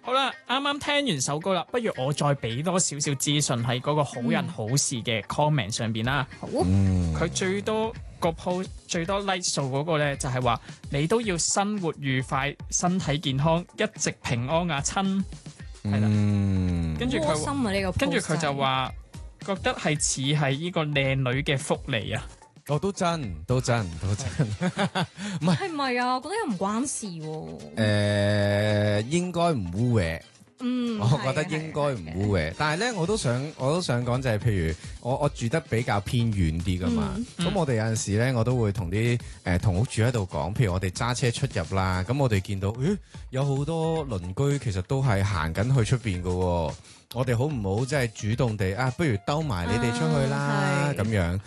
好啦，啱啱聽完首歌啦，不如我再俾多少少資訊喺嗰個好人好事嘅 comment 上邊啦。 好， 佢最多個 post 最多 like 數嗰個咧，就係話你都要生活愉快、身體健康、一直平安啊親，係啦。跟住窩心佢， 啊呢個 post 跟住佢就話覺得係似係呢個靚女嘅福利啊。 哦，都真，唔係係咪啊？我覺得又唔關事喎。 應該唔污嘅。我覺得係應該唔污嘅，但係咧我都想講就係，譬如我住得比較偏遠啲噶嘛，咁我哋有陣時咧我都會同啲同屋住喺度講，譬如我哋揸車出入啦，咁我哋見到有好多鄰居其實都係行緊去出邊噶喎，我哋好唔好即係主動地不如兜埋你哋出去啦咁樣。